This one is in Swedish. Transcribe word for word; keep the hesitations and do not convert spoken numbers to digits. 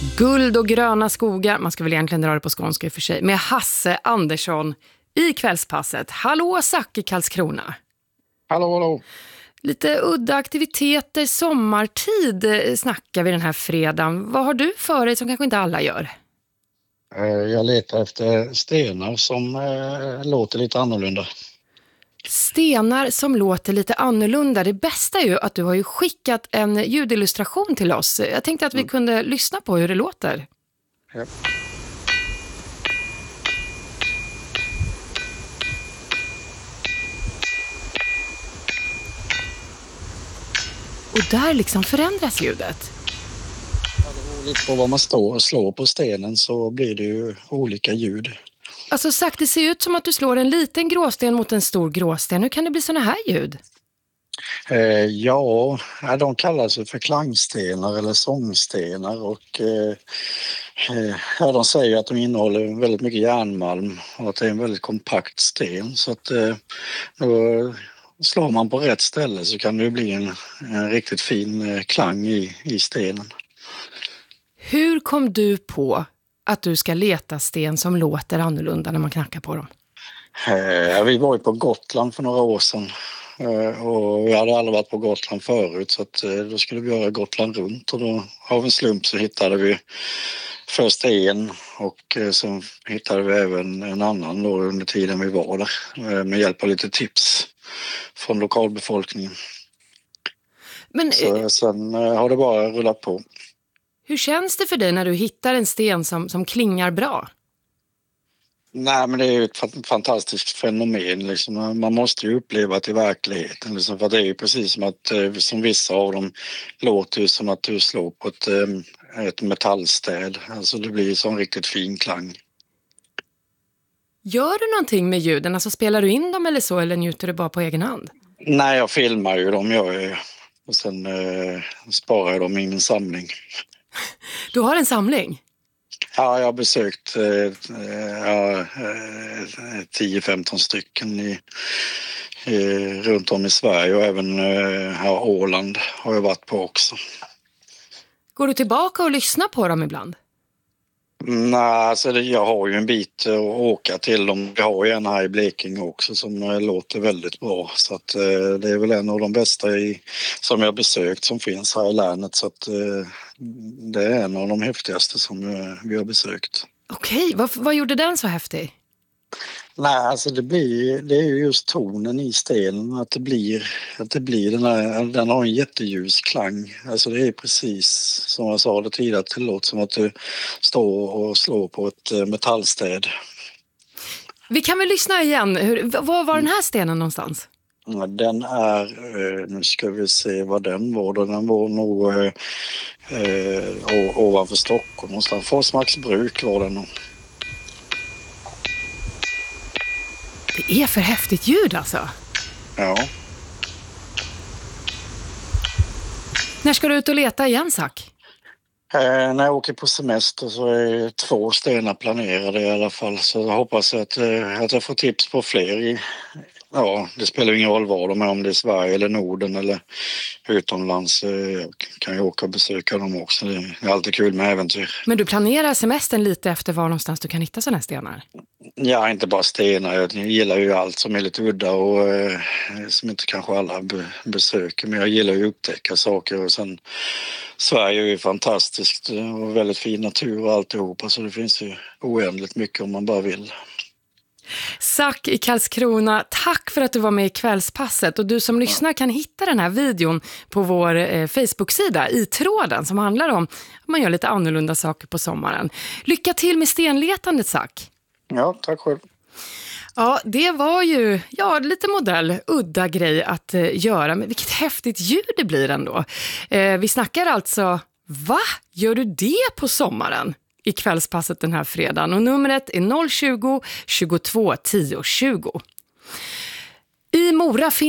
Guld och gröna skogar, man ska väl egentligen dra det på skånska i och för sig, med Hasse Andersson i Kvällspasset. Hallå Zack i Karlskrona. Hallå, hallå. Lite udda aktiviteter, sommartid snackar vi den här fredagen. Vad har du för dig som kanske inte alla gör? Jag letar efter stenar som äh, låter lite annorlunda. Stenar som låter lite annorlunda. Det bästa är ju att du har ju skickat en ljudillustration till oss. Jag tänkte att vi mm. kunde lyssna på hur det låter. Ja. Och där liksom förändras ljudet. Ja, det beror lite på vad man står och slår på stenen så blir det ju olika ljud. Alltså sagt, det ser ut som att du slår en liten gråsten mot en stor gråsten. Hur kan det bli såna här ljud? Eh, ja, de kallas för klangstenar eller sångstenar och eh, ja, de säger att de innehåller väldigt mycket järnmalm och att det är en väldigt kompakt sten. Så att eh, då slår man på rätt ställe så kan det bli en, en riktigt fin eh, klang i, i stenen. Hur kom du på att du ska leta sten som låter annorlunda när man knackar på dem? Eh, vi var ju på Gotland för några år sedan eh, och vi hade aldrig varit på Gotland förut så att, eh, då skulle vi göra Gotland runt och då av en slump så hittade vi först en och eh, sen hittade vi även en annan då under tiden vi var där eh, med hjälp av lite tips från lokalbefolkningen. Men, så sen eh, har det bara rullat på. Hur känns det för dig när du hittar en sten som, som klingar bra? Nej, men det är ju ett fantastiskt fenomen. Liksom. Man måste ju uppleva det i verkligheten. Liksom, för det är ju precis som att som vissa av dem låter ju som att du slår på ett, ett metallstäd. Alltså det blir ju sån riktigt fin klang. Gör du någonting med ljuden? Alltså spelar du in dem eller så eller njuter du bara på egen hand? Nej, jag filmar ju dem. Jag, och sen eh, sparar jag dem i min samling. Du har en samling? Ja, jag har besökt eh, ja, tio femton stycken i, i, runt om i Sverige och även eh, här Åland har jag varit på också. Går du tillbaka och lyssnar på dem ibland? Nej, alltså det, jag har ju en bit att åka till dem. Vi har ju en här i Blekinge också som eh, låter väldigt bra. Så att, eh, det är väl en av de bästa i, som jag besökt som finns här i länet. Så att, eh, det är en av de häftigaste som eh, vi har besökt. Okej, vad, vad gjorde den så häftig? Nej, alltså det blir, det är ju just tonen i stenen, att det blir, att det blir den här, den har en jätteljus klang. Alltså det är precis som jag sa det tidigare, det låter som att du står och slår på ett metallstäd. Vi kan väl lyssna igen. Hur, var var den här stenen någonstans? Ja, den är, nu ska vi se vad den var då. Den var nog eh, ovanför Stockholm någonstans. Forsmarksbruk var den nog. Det är för häftigt ljud alltså. Ja. När ska du ut och leta igen, Zack? Eh, när jag åker på semester så är två stenar planerade i alla fall. Så jag hoppas att, eh, att jag får tips på fler. I, ja, det spelar ingen roll var de är, om det är Sverige eller Norden eller utomlands. Eh, jag kan ju åka och besöka dem också. Det är alltid kul med äventyr. Men du planerar semestern lite efter var någonstans du kan hitta sådana här stenar? Ja, inte bara stenar. Jag gillar ju allt som är lite udda och eh, som inte kanske alla be- besöker. Men jag gillar ju att upptäcka saker och sen Sverige är ju fantastiskt och väldigt fin natur och alltihopa. Så det finns ju oändligt mycket om man bara vill. Zack i Karlskrona, tack för att du var med i Kvällspasset. Och du som lyssnar kan hitta den här videon på vår eh, Facebook-sida i tråden som handlar om att man gör lite annorlunda saker på sommaren. Lycka till med stenletandet, Zack. Ja, tack själv. Ja, det var ju ja, lite modell, udda grej att eh, göra. Men vilket häftigt ljud det blir ändå. Eh, vi snackar alltså, va? Gör du det på sommaren? I Kvällspasset den här fredagen. Och numret är noll tjugo, tjugotvå, tio, tjugo. I Mora finns